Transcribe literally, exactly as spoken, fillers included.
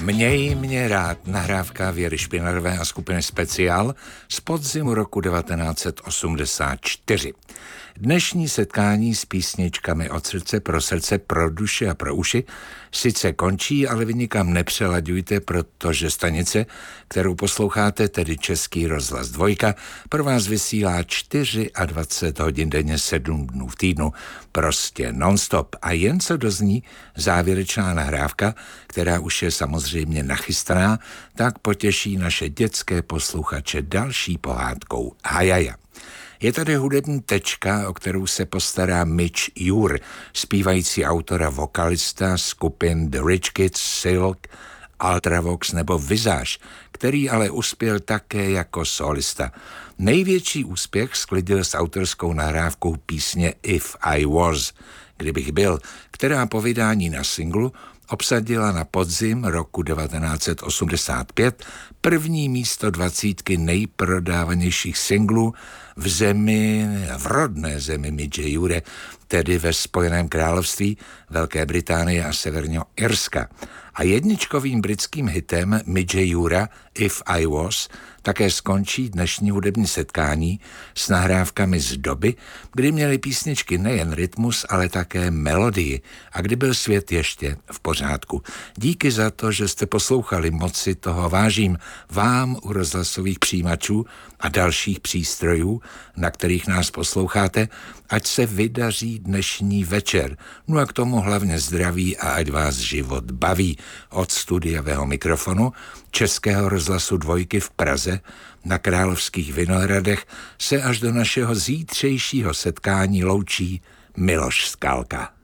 Měj mě rád, nahrávka Věry Špinarové a skupiny Speciál z podzimu roku devatenáct set osmdesát čtyři. Dnešní setkání s písničkami od srdce pro srdce, pro duši a pro uši sice končí, ale vy nikam nepřelaďujte, protože stanice, kterou posloucháte, tedy Český rozhlas dvojka, pro vás vysílá dvacet čtyři hodin denně, sedm dnů v týdnu, prostě non-stop. A jen co dozní závěrečná nahrávka, která už je samozřejmě nachystaná, tak potěší naše dětské posluchače další pohádkou Hajaja. Je tady hudební tečka, o kterou se postará Midge Ure, zpívající autor a vokalista skupin The Rich Kids, Silk, Ultravox nebo Visage, který ale uspěl také jako solista. Největší úspěch sklidil s autorskou nahrávkou písně If I Was, kdybych byl, která po vydání na singlu obsadila na podzim roku devatenáct set osmdesát pět první místo dvacítky nejprodávanějších singlů v zemi, v rodné zemi Midge Ure, tedy ve Spojeném království, Velké Británie a Severního Irska. A jedničkovým britským hitem Midge Ura If I Was také skončí dnešní hudební setkání s nahrávkami z doby, kdy měly písničky nejen rytmus, ale také melodii a kdy byl svět ještě v pořádku. Díky za to, že jste poslouchali, moc si toho vážím vám u rozhlasových přijímačů a dalších přístrojů, na kterých nás posloucháte, ať se vydaří dnešní večer. No a k tomu hlavně zdraví a ať vás život baví. Od studiového mikrofonu Českého rozhlasu dvojky v Praze na Královských Vinohradech se až do našeho zítřejšího setkání loučí Miloš Skalka.